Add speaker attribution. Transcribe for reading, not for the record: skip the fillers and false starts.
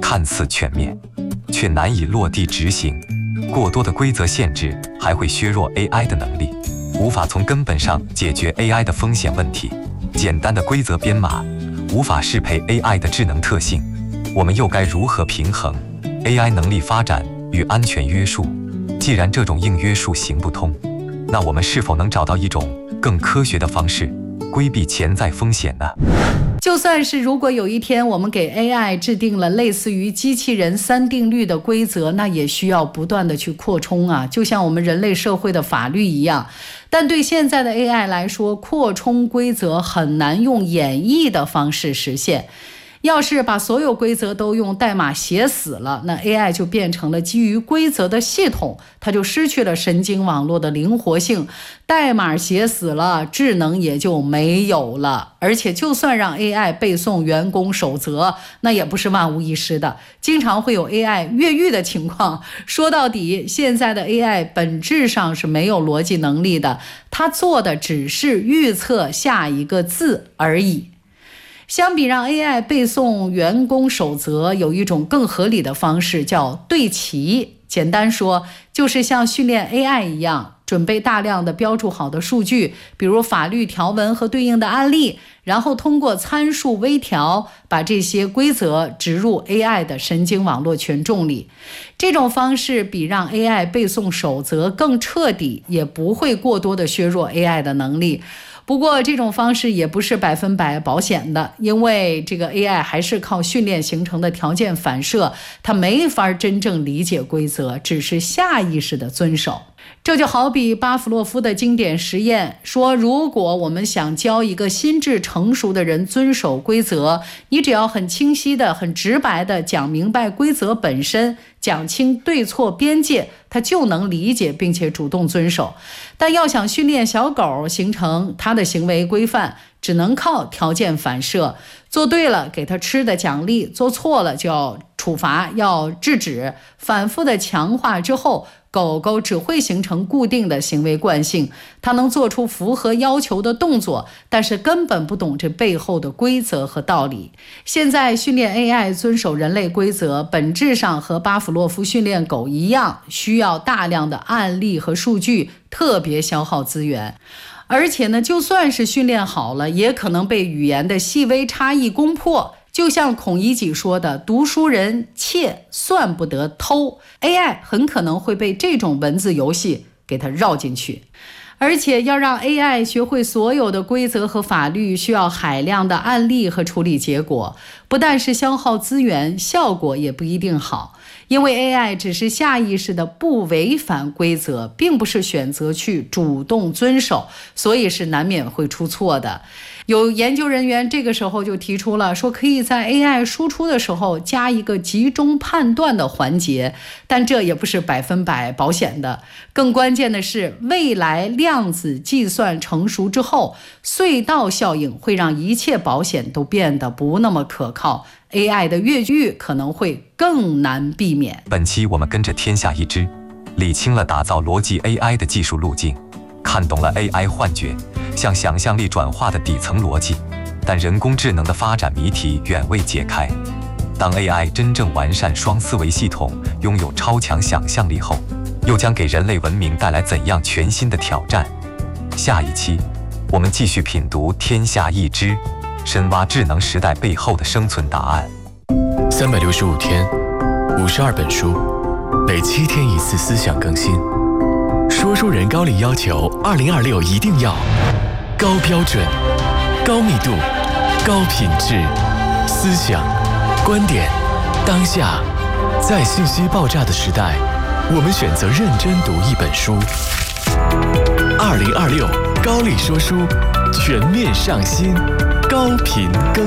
Speaker 1: 看似全面，却难以落地执行。过多的规则限制还会削弱 AI 的能力，无法从根本上解决 AI 的风险问题。简单的规则编码无法适配 AI 的智能特性，我们又该如何平衡 AI 能力发展与安全约束？既然这种硬约束行不通，那我们是否能找到一种更科学的方式规避潜在风险呢？
Speaker 2: 就算是如果有一天我们给 AI 制定了类似于机器人3定律的规则，那也需要不断的去扩充啊，就像我们人类社会的法律一样。但对现在的 AI 来说，扩充规则很难用演绎的方式实现。要是把所有规则都用代码写死了，那 AI 就变成了基于规则的系统，它就失去了神经网络的灵活性。代码写死了，智能也就没有了。而且就算让 AI 背诵员工守则，那也不是万无一失的，经常会有 AI 越狱的情况。说到底，现在的 AI 本质上是没有逻辑能力的，它做的只是预测下一个字而已。相比让 AI 背诵员工守则，有一种更合理的方式叫对齐。简单说，就是像训练 AI 一样，准备大量的标注好的数据，比如法律条文和对应的案例，然后通过参数微调，把这些规则植入 AI 的神经网络权重里。这种方式比让 AI 背诵守则更彻底，也不会过多的削弱 AI 的能力。不过这种方式也不是100%保险的，因为这个 AI 还是靠训练形成的条件反射，它没法真正理解规则，只是下意识的遵守。这就好比巴甫洛夫的经典实验说，如果我们想教一个心智成熟的人遵守规则，你只要很清晰的、很直白的讲明白规则本身，讲清对错边界，他就能理解并且主动遵守。但要想训练小狗形成它的行为规范，只能靠条件反射，做对了给它吃的奖励，做错了就要处罚，要制止，反复的强化之后，狗狗只会形成固定的行为惯性，它能做出符合要求的动作，但是根本不懂这背后的规则和道理。现在训练 AI 遵守人类规则，本质上和巴甫洛夫训练狗一样，需要大量的案例和数据，特别消耗资源。而且呢，就算是训练好了，也可能被语言的细微差异攻破。就像孔乙己说的，读书人窃算不得偷， AI 很可能会被这种文字游戏给它绕进去。而且要让 AI 学会所有的规则和法律，需要海量的案例和处理结果，不但是消耗资源，效果也不一定好。因为 AI 只是下意识的不违反规则，并不是选择去主动遵守，所以是难免会出错的。有研究人员这个时候就提出了，说可以在 AI 输出的时候加一个集中判断的环节，但这也不是100%保险的。更关键的是，未来量子计算成熟之后，隧道效应会让一切保险都变得不那么可靠， AI 的越狱可能会更难避免。
Speaker 1: 本期我们跟着天下一知，理清了打造逻辑 AI 的技术路径，看懂了 AI 幻觉向想象力转化的底层逻辑，但人工智能的发展谜题远未解开。当 AI 真正完善双思维系统，拥有超强想象力后，又将给人类文明带来怎样全新的挑战？下一期我们继续品读天下一知，深挖智能时代背后的生存答案。
Speaker 3: 365天，52本书，每7天1次思想更新。说书人高力要求2026一定要高标准、高密度、高品质，思想、观点、当下，在信息爆炸的时代，我们选择认真读一本书。2026高力说书全面上新，高频更